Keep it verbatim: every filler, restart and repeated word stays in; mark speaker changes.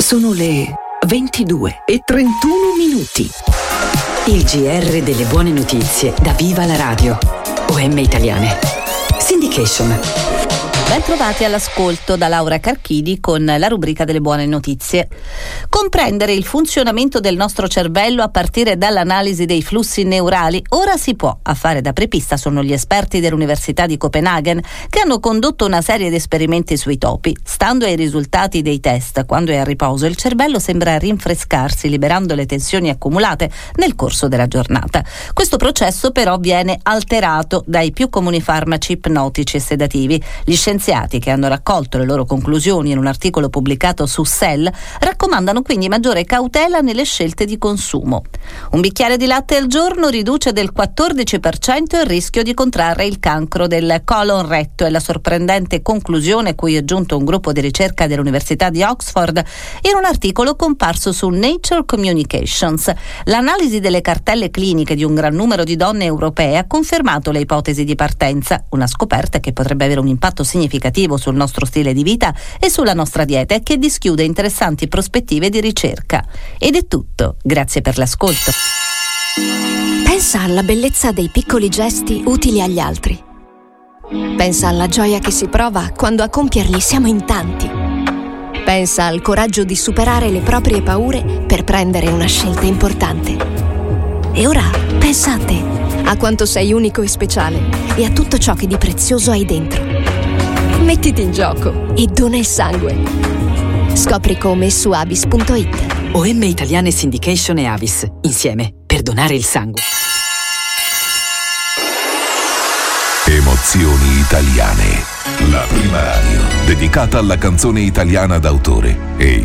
Speaker 1: Sono le ventidue e trentuno minuti. Il G R delle buone notizie da Viva la Radio. O M Italiane. Syndication.
Speaker 2: Ben trovati all'ascolto da Laura Carchidi con la rubrica delle buone notizie. Comprendere il funzionamento del nostro cervello a partire dall'analisi dei flussi neurali ora si può. A fare da apripista sono gli esperti dell'Università di Copenaghen che hanno condotto una serie di esperimenti sui topi. Stando ai risultati dei test, quando è a riposo il cervello sembra rinfrescarsi liberando le tensioni accumulate nel corso della giornata. Questo processo però viene alterato dai più comuni farmaci ipnotici e sedativi. Gli scienziati che hanno raccolto le loro conclusioni in un articolo pubblicato su Cell raccomandano quindi maggiore cautela nelle scelte di consumo. Un bicchiere di latte al giorno riduce del quattordici per cento il rischio di contrarre il cancro del colon retto, è la sorprendente conclusione cui è giunto un gruppo di ricerca dell'Università di Oxford in un articolo comparso su Nature Communications. L'analisi delle cartelle cliniche di un gran numero di donne europee ha confermato le ipotesi di partenza, una scoperta che potrebbe avere un impatto significativo sul nostro stile di vita e sulla nostra dieta e che dischiude interessanti prospettive di ricerca. Ed è tutto, grazie per l'ascolto.
Speaker 3: Pensa alla bellezza dei piccoli gesti utili agli altri. Pensa alla gioia che si prova quando a compierli siamo in tanti. Pensa al coraggio di superare le proprie paure per prendere una scelta importante. E ora pensa a te, a quanto sei unico e speciale e a tutto ciò che di prezioso hai dentro. Mettiti in gioco e dona il sangue. Scopri come su avis punto it.
Speaker 1: O M Italiane Syndication e Avis, insieme per donare il sangue.
Speaker 4: Emozioni italiane. La prima radio dedicata alla canzone italiana d'autore e